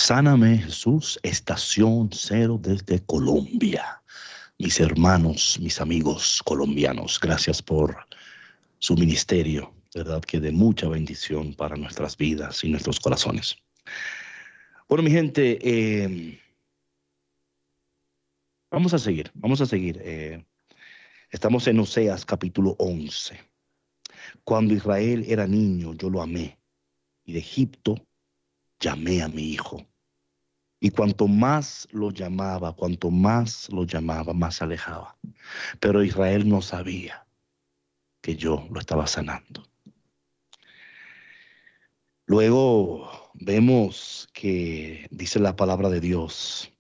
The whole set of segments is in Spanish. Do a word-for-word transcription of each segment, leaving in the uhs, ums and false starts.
Sáname Jesús, estación cero desde Colombia. Mis hermanos, mis amigos colombianos, gracias por su ministerio, verdad que de mucha bendición para nuestras vidas y nuestros corazones. Bueno, mi gente, eh, vamos a seguir, vamos a seguir. Eh, estamos en Oseas capítulo once. Cuando Israel era niño, yo lo amé, y de Egipto llamé a mi hijo. Y cuanto más lo llamaba, cuanto más lo llamaba, más se alejaba. Pero Israel no sabía que yo lo estaba sanando. Luego vemos que dice la palabra de Dios: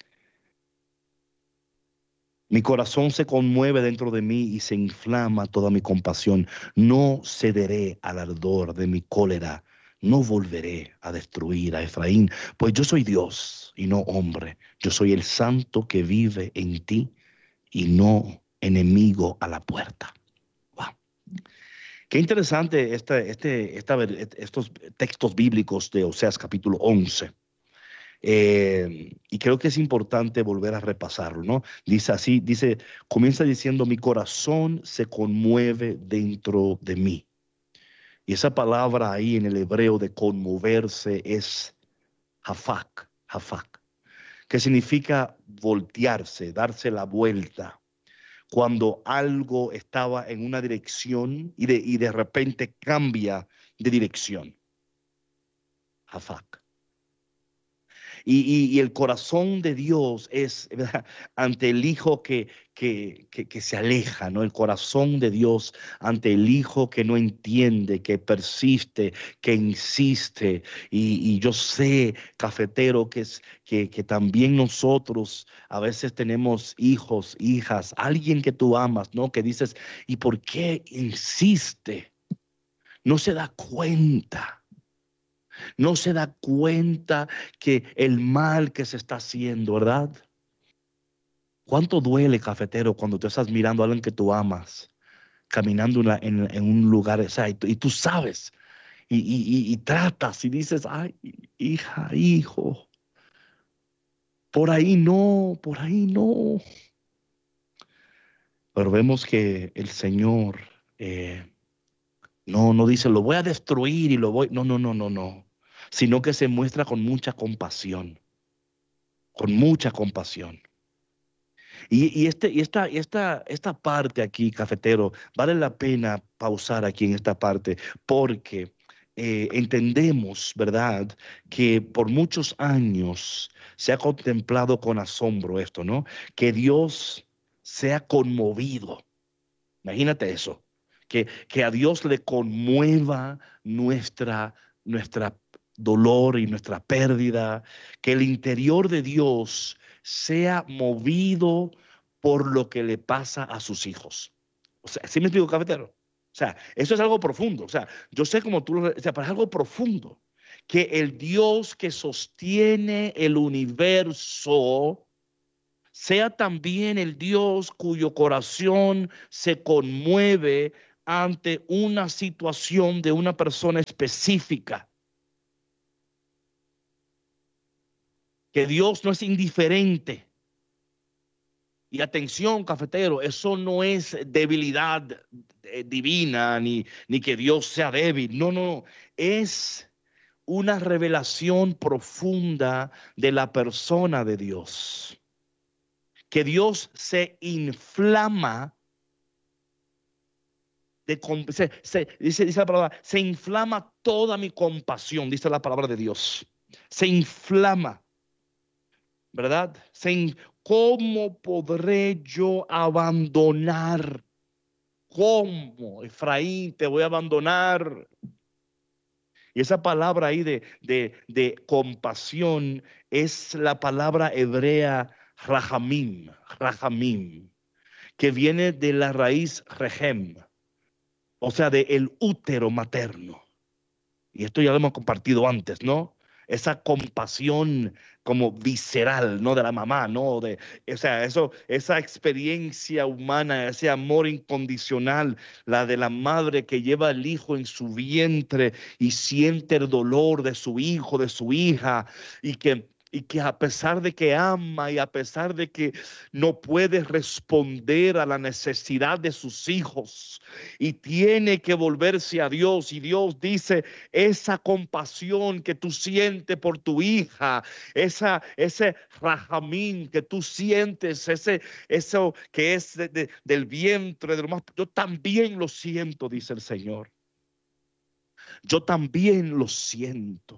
mi corazón se conmueve dentro de mí y se inflama toda mi compasión. No cederé al ardor de mi cólera. No volveré a destruir a Efraín, pues yo soy Dios y no hombre. Yo soy el santo que vive en ti y no enemigo a la puerta. Wow. Qué interesante este, este, esta, estos textos bíblicos de Oseas capítulo once. Eh, y creo que es importante volver a repasarlo, ¿no? Dice así, dice, comienza diciendo: mi corazón se conmueve dentro de mí. Y esa palabra ahí en el hebreo de conmoverse es hafak, hafak, que significa voltearse, darse la vuelta. Cuando algo estaba en una dirección y de, y de repente cambia de dirección. Hafak. Y, y, y el corazón de Dios es, ¿verdad?, ante el hijo que, que, que, que se aleja, ¿no? El corazón de Dios ante el hijo que no entiende, que persiste, que insiste. Y, y yo sé, cafetero, que, es, que, que también nosotros a veces tenemos hijos, hijas, alguien que tú amas, ¿no? Que dices, ¿y por qué insiste? No se da cuenta. No se da cuenta que el mal que se está haciendo, ¿verdad? ¿Cuánto duele, cafetero, cuando tú estás mirando a alguien que tú amas, caminando en, la, en, en un lugar, o sea, y, tú, y tú sabes, y, y, y, y tratas y dices, ay, hija, hijo, por ahí no, por ahí no. Pero vemos que el Señor eh, no, no dice, lo voy a destruir y lo voy, no, no, no, no, no, sino que se muestra con mucha compasión, con mucha compasión. Y, y, este, y esta, esta, esta parte aquí, cafetero, vale la pena pausar aquí en esta parte, porque eh, entendemos, ¿verdad?, que por muchos años se ha contemplado con asombro esto, ¿no? Que Dios sea conmovido. Imagínate eso, que, que a Dios le conmueva nuestra, nuestra dolor y nuestra pérdida, que el interior de Dios sea movido por lo que le pasa a sus hijos. O sea, ¿sí me explico, cafetero? O sea, eso es algo profundo. O sea, yo sé como tú lo, o sea, pero es algo profundo. Que el Dios que sostiene el universo sea también el Dios cuyo corazón se conmueve ante una situación de una persona específica. Que Dios no es indiferente. Y atención, cafetero, eso no es debilidad eh, divina, ni, ni que Dios sea débil. No, no, es una revelación profunda de la persona de Dios. Que Dios se inflama de, se, se, dice, dice la palabra, se inflama toda mi compasión, dice la palabra de Dios. Se inflama, ¿verdad? Se, ¿cómo podré yo abandonar? ¿Cómo, Efraín, te voy a abandonar? Y esa palabra ahí de, de, de compasión es la palabra hebrea rahamim, rahamim, que viene de la raíz rehem, o sea, de el útero materno. Y esto ya lo hemos compartido antes, ¿no? esa compasión como visceral, ¿no? De la mamá, ¿no? De, o sea, eso, esa experiencia humana, ese amor incondicional, la de la madre que lleva al hijo en su vientre y siente el dolor de su hijo, de su hija, y que, y que a pesar de que ama y a pesar de que no puede responder a la necesidad de sus hijos y tiene que volverse a Dios, y Dios dice, esa compasión que tú sientes por tu hija, esa, ese rajamín que tú sientes, ese, eso que es de, de, del vientre, de lo más, yo también lo siento, dice el Señor. Yo también lo siento.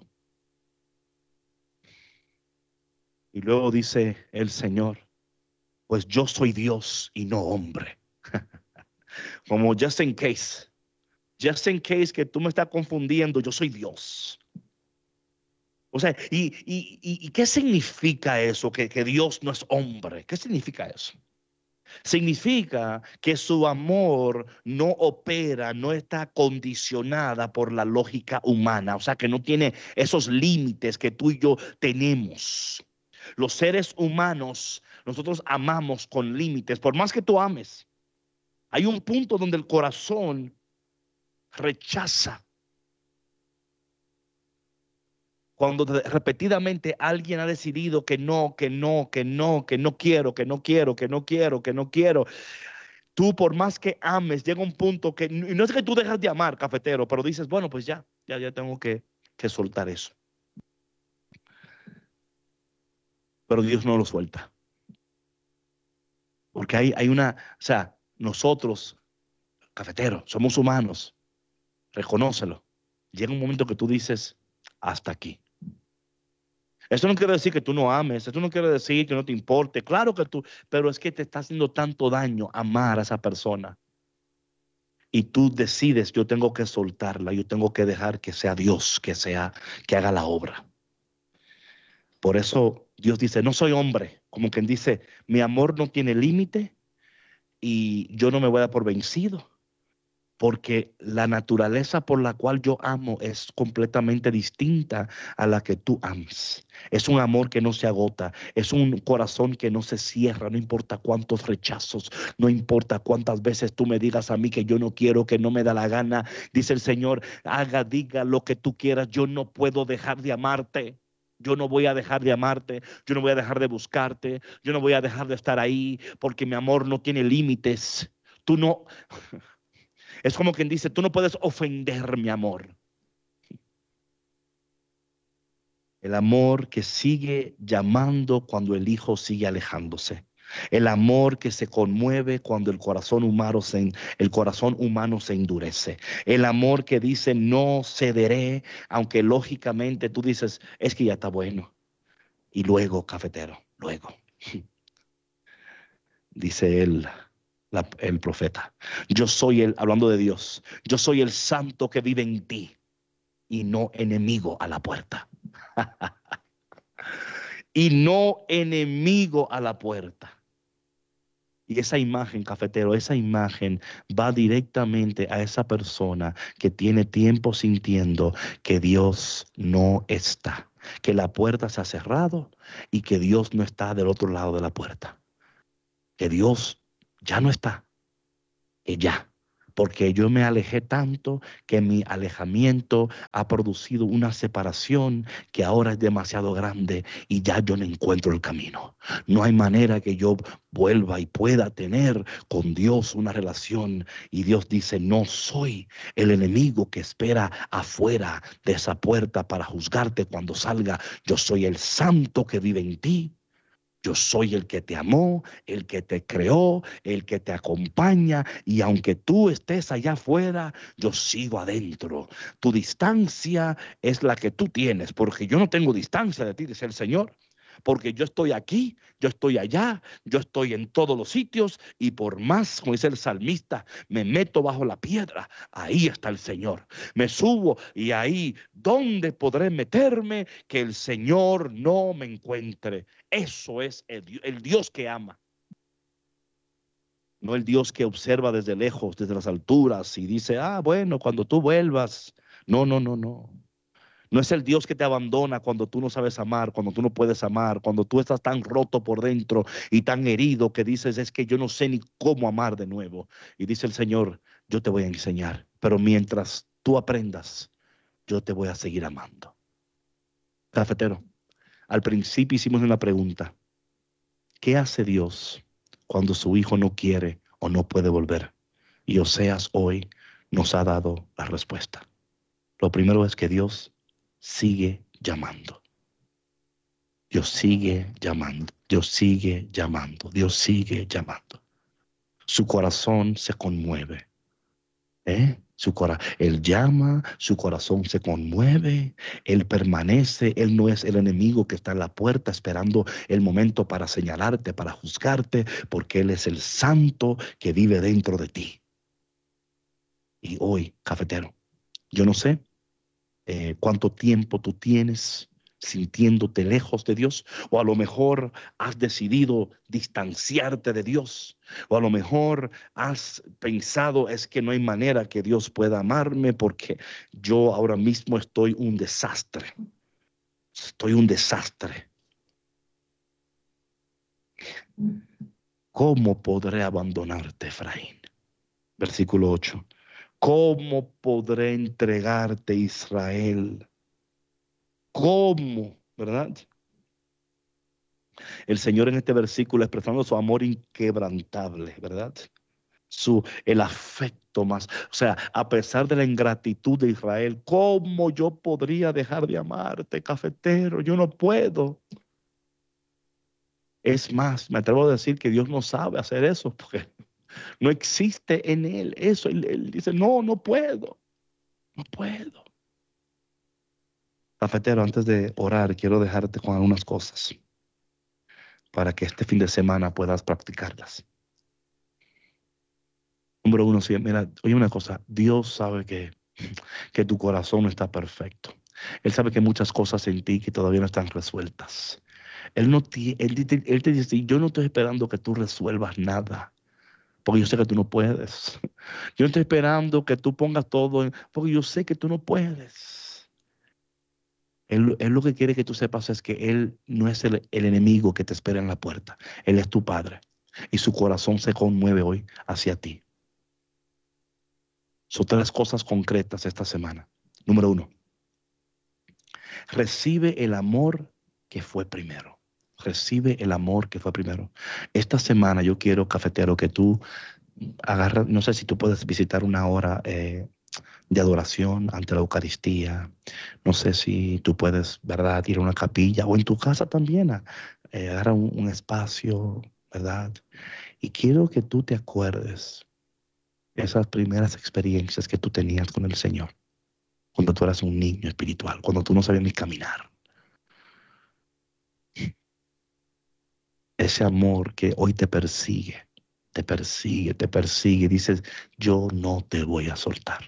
Y luego dice el Señor, pues yo soy Dios y no hombre. Como just in case, just in case que tú me estás confundiendo, yo soy Dios. O sea, ¿y, y, y, y qué significa eso? Que, que Dios no es hombre. ¿Qué significa eso? Significa que su amor no opera, no está condicionada por la lógica humana, o sea, que no tiene esos límites que tú y yo tenemos. Los seres humanos, nosotros amamos con límites, por más que tú ames. Hay un punto donde el corazón rechaza. Cuando repetidamente alguien ha decidido que no, que no, que no, que no quiero, que no quiero, que no quiero, que no quiero. Tú por más que ames, llega un punto que, y no es que tú dejas de amar, cafetero, pero dices, bueno, pues ya, ya, ya tengo que, que soltar eso. Pero Dios no lo suelta. Porque hay, hay una, o sea, nosotros, cafetero, somos humanos, reconócelo. Llega un momento que tú dices, hasta aquí. Eso no quiere decir que tú no ames, eso no quiere decir que no te importe, claro que tú, pero es que te está haciendo tanto daño amar a esa persona. Y tú decides, yo tengo que soltarla, yo tengo que dejar que sea Dios, que sea, que haga la obra. Por eso Dios dice, no soy hombre, como quien dice, mi amor no tiene límite y yo no me voy a dar por vencido. Porque la naturaleza por la cual yo amo es completamente distinta a la que tú amas. Es un amor que no se agota, es un corazón que no se cierra, no importa cuántos rechazos, no importa cuántas veces tú me digas a mí que yo no quiero, que no me da la gana. Dice el Señor, haga, diga lo que tú quieras, yo no puedo dejar de amarte. Yo no voy a dejar de amarte, yo no voy a dejar de buscarte, yo no voy a dejar de estar ahí, porque mi amor no tiene límites. Tú no... Es como quien dice, tú no puedes ofender mi amor. El amor que sigue llamando cuando el hijo sigue alejándose. El amor que se conmueve cuando el corazón humano se, el corazón humano se endurece. El amor que dice no cederé, aunque lógicamente tú dices, es que ya está bueno. Y luego, cafetero, luego, dice él. La, el profeta, yo soy el, hablando de Dios, yo soy el santo que vive en ti y no enemigo a la puerta. Y no enemigo a la puerta. Y esa imagen, cafetero, esa imagen va directamente a esa persona que tiene tiempo sintiendo que Dios no está, que la puerta se ha cerrado y que Dios no está del otro lado de la puerta, que Dios ya no está, que ya. Porque yo me alejé tanto que mi alejamiento ha producido una separación que ahora es demasiado grande y ya yo no encuentro el camino. No hay manera que yo vuelva y pueda tener con Dios una relación. Y Dios dice, no soy el enemigo que espera afuera de esa puerta para juzgarte cuando salga. Yo soy el santo que vive en ti. Yo soy el que te amó, el que te creó, el que te acompaña, y aunque tú estés allá afuera, yo sigo adentro. Tu distancia es la que tú tienes, porque yo no tengo distancia de ti, dice el Señor. Porque yo estoy aquí, yo estoy allá, yo estoy en todos los sitios, y por más, como dice el salmista, me meto bajo la piedra, ahí está el Señor. Me subo y ahí, ¿dónde podré meterme que el Señor no me encuentre? Eso es el, el Dios que ama. No el Dios que observa desde lejos, desde las alturas y dice, ah, bueno, cuando tú vuelvas. No, no, no, no. No es el Dios que te abandona cuando tú no sabes amar, cuando tú no puedes amar, cuando tú estás tan roto por dentro y tan herido que dices, es que yo no sé ni cómo amar de nuevo. Y dice el Señor, yo te voy a enseñar, pero mientras tú aprendas, yo te voy a seguir amando. Cafetero, al principio hicimos una pregunta. ¿Qué hace Dios cuando su hijo no quiere o no puede volver? Y Oseas hoy nos ha dado la respuesta. Lo primero es que Dios sigue llamando. Dios sigue llamando. Dios sigue llamando. Dios sigue llamando. Su corazón se conmueve. ¿Eh? Su cora él llama, su corazón se conmueve, él permanece, él no es el enemigo que está en la puerta esperando el momento para señalarte, para juzgarte, porque él es el santo que vive dentro de ti. Y hoy, cafetero, yo no sé eh, cuánto tiempo tú tienes sintiéndote lejos de Dios, o a lo mejor has decidido distanciarte de Dios, o a lo mejor has pensado es que no hay manera que Dios pueda amarme porque yo ahora mismo estoy un desastre, estoy un desastre. ¿Cómo podré abandonarte, Efraín? Versículo ocho. ¿Cómo podré entregarte, Israel? ¿Cómo? ¿Verdad? El Señor en este versículo expresando su amor inquebrantable, ¿verdad? Su, el afecto más, o sea, a pesar de la ingratitud de Israel, ¿cómo yo podría dejar de amarte, cafetero? Yo no puedo. Es más, me atrevo a decir que Dios no sabe hacer eso, porque no existe en Él eso. Él, él dice, no, no puedo, no puedo. Cafetero, antes de orar, quiero dejarte con algunas cosas para que este fin de semana puedas practicarlas. Número uno, sí, mira, oye una cosa, Dios sabe que, que tu corazón no está perfecto. Él sabe que hay muchas cosas en ti que todavía no están resueltas. Él, no ti- él, te- él te dice, yo no estoy esperando que tú resuelvas nada, porque yo sé que tú no puedes. Yo no estoy esperando que tú pongas todo, en- porque yo sé que tú no puedes. Él, él lo que quiere que tú sepas es que Él no es el, el enemigo que te espera en la puerta. Él es tu Padre. Y su corazón se conmueve hoy hacia ti. Son tres cosas concretas esta semana. Número uno, recibe el amor que fue primero. Recibe el amor que fue primero. Esta semana yo quiero, cafetero, que tú agarras, no sé si tú puedes visitar una hora eh, de adoración ante la Eucaristía. No sé si tú puedes, ¿verdad?, ir a una capilla o en tu casa también. A, eh, agarra un, un espacio, ¿verdad? Y quiero que tú te acuerdes esas primeras experiencias que tú tenías con el Señor. Cuando tú eras un niño espiritual, cuando tú no sabías ni caminar. Ese amor que hoy te persigue, te persigue, te persigue. Dices, yo no te voy a soltar.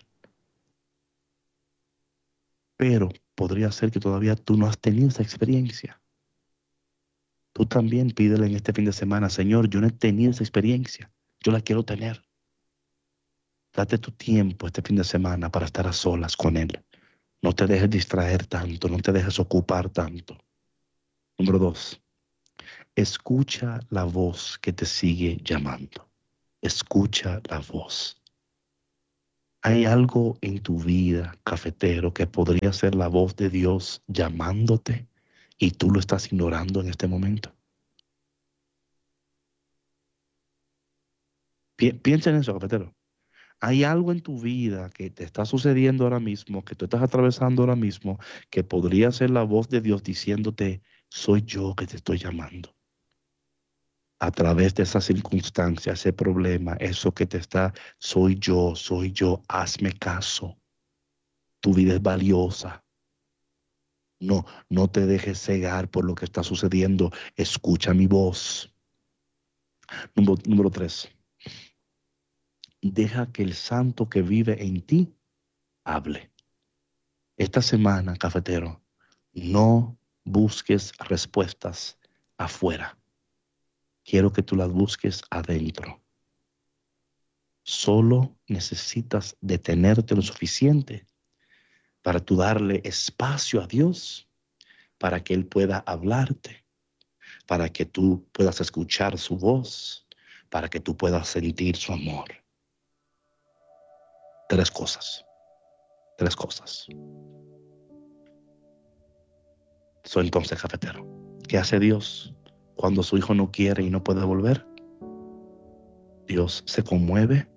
Pero podría ser que todavía tú no has tenido esa experiencia. Tú también pídele en este fin de semana, Señor, yo no he tenido esa experiencia. Yo la quiero tener. Date tu tiempo este fin de semana para estar a solas con Él. No te dejes distraer tanto, no te dejes ocupar tanto. Número dos, escucha la voz que te sigue llamando. Escucha la voz. ¿Hay algo en tu vida, cafetero, que podría ser la voz de Dios llamándote y tú lo estás ignorando en este momento? Pi- piensa en eso, cafetero. ¿Hay algo en tu vida que te está sucediendo ahora mismo, que tú estás atravesando ahora mismo, que podría ser la voz de Dios diciéndote, soy yo que te estoy llamando? A través de esa circunstancia, ese problema, eso que te está, soy yo, soy yo, hazme caso. Tu vida es valiosa. No, no te dejes cegar por lo que está sucediendo. Escucha mi voz. Número, número tres, deja que el santo que vive en ti hable. Esta semana, cafetero, no busques respuestas afuera. Quiero que tú las busques adentro. Solo necesitas detenerte lo suficiente para tú darle espacio a Dios, para que Él pueda hablarte, para que tú puedas escuchar su voz, para que tú puedas sentir su amor. Tres cosas, tres cosas. So, entonces, cafetero, ¿qué hace Dios cuando su hijo no quiere y no puede volver? Dios se conmueve,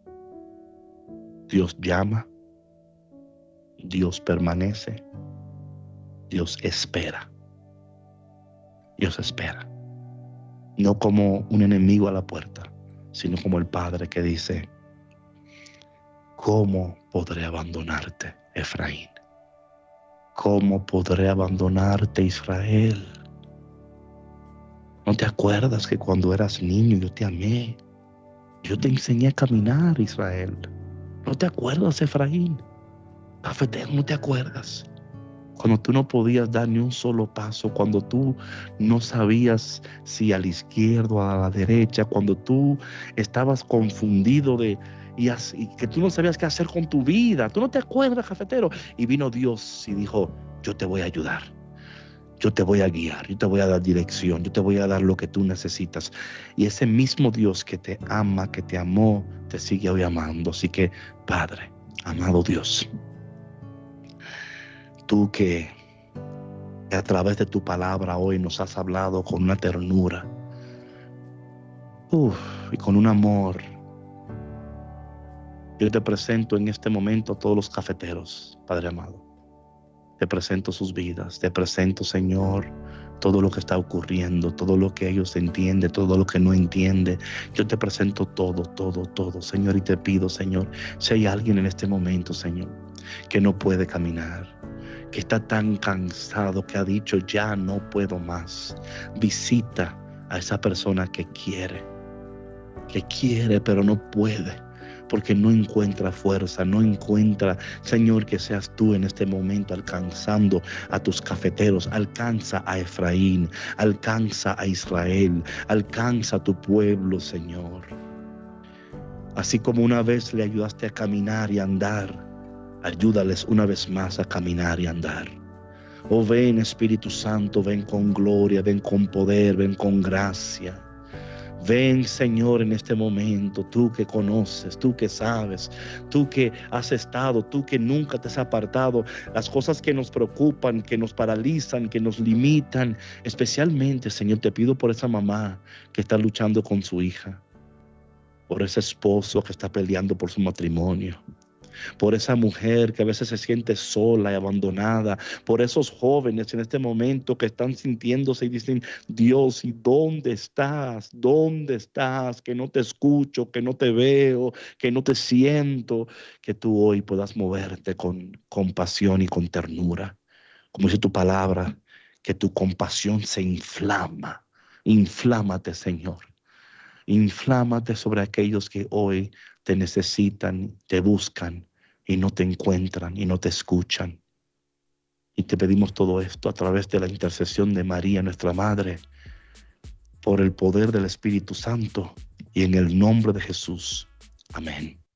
Dios llama, Dios permanece, Dios espera. Dios espera. No como un enemigo a la puerta, sino como el Padre que dice: ¿cómo podré abandonarte, Efraín? ¿Cómo podré abandonarte, Israel? ¿No te acuerdas que cuando eras niño yo te amé? Yo te enseñé a caminar, Israel. ¿No te acuerdas, Efraín? Cafetero, ¿no te acuerdas? Cuando tú no podías dar ni un solo paso, cuando tú no sabías si a la izquierda o a la derecha, cuando tú estabas confundido de y, así, que tú no sabías qué hacer con tu vida. ¿Tú no te acuerdas, cafetero? Y vino Dios y dijo: yo te voy a ayudar, yo te voy a guiar, yo te voy a dar dirección, yo te voy a dar lo que tú necesitas. Y ese mismo Dios que te ama, que te amó, te sigue hoy amando. Así que, Padre, amado Dios, tú que a través de tu palabra hoy nos has hablado con una ternura, uf, y con un amor. Yo te presento en este momento a todos los cafeteros, Padre amado. Te presento sus vidas, te presento, Señor, todo lo que está ocurriendo, todo lo que ellos entienden, todo lo que no entienden. Yo te presento todo, todo, todo, Señor, y te pido, Señor, si hay alguien en este momento, Señor, que no puede caminar, que está tan cansado, que ha dicho: ya no puedo más. Visita a esa persona que quiere, que quiere pero no puede, porque no encuentra fuerza, no encuentra, Señor, que seas tú en este momento alcanzando a tus cafeteros. Alcanza a Efraín, alcanza a Israel, alcanza a tu pueblo, Señor. Así como una vez le ayudaste a caminar y andar, ayúdales una vez más a caminar y andar. Oh, ven, Espíritu Santo, ven con gloria, ven con poder, ven con gracia. Ven, Señor, en este momento, tú que conoces, tú que sabes, tú que has estado, tú que nunca te has apartado, las cosas que nos preocupan, que nos paralizan, que nos limitan. Especialmente, Señor, te pido por esa mamá que está luchando con su hija, por ese esposo que está peleando por su matrimonio, por esa mujer que a veces se siente sola y abandonada, por esos jóvenes en este momento que están sintiéndose y dicen: Dios, ¿y dónde estás? ¿Dónde estás? Que no te escucho, que no te veo, que no te siento. Que tú hoy puedas moverte con compasión y con ternura. Como dice tu palabra, que tu compasión se inflama. Inflámate, Señor. Inflámate sobre aquellos que hoy te necesitan, te buscan y no te encuentran y no te escuchan. Y te pedimos todo esto a través de la intercesión de María, nuestra Madre, por el poder del Espíritu Santo y en el nombre de Jesús. Amén.